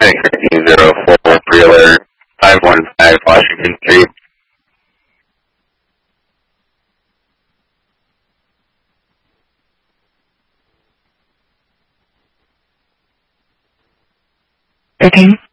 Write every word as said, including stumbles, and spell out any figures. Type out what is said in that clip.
thirteen zero four, Preler, five one five Washington Street. thirteen.